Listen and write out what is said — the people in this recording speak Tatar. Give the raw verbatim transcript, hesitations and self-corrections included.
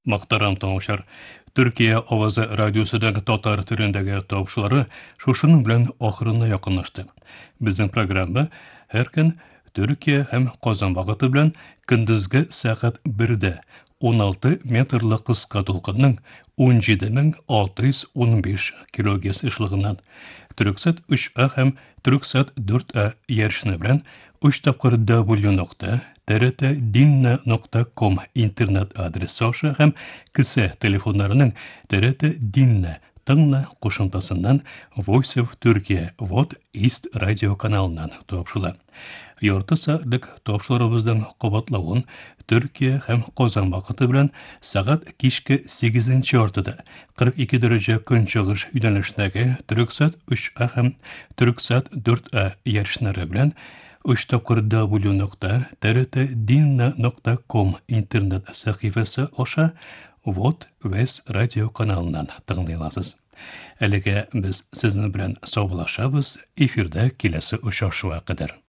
Мақтарам таңышар. Түркия авазы радиосыдан татар түрендәге тапшылары шушының белән ахырына якынлашты. Безнең программа һәр көн Түркия һәм Казан вакыты белән көндезге сәгать бердә он алты метрлы кыска тулкынның он җиде мең алты йөз ун биш килогерц эшлегеннән Түрксат өч а һәм Түрксат дүрт а ярышны белән үч тапкыр дабл ю нокта т р т dinna нокта ком интернет адресы аша һәм кесе телефоннарының т р т dinna тыңла кушымтасыннан Voice of Turkey вот East радио каналыннан тапшыла. Ярты сәгатьлек тапшырыбызның кабатлавын Түркия һәм Казан вакыты белән сәгать кичке сигезенче артыда кырык ике дәрәҗә көнчыгыш юнәлешендәге Түрксат өч а һәм Түрксат дүрт а ярышлары белән үч тапкыр дабл ю нокта т р т dinna нокта ком интернет сәхифәсе аша вот Вес радио каналыннан тыңлый аласыз. Әлегә без сезнең белән саубуллашабыз, эфирдә киләсе очрашуга кадәр.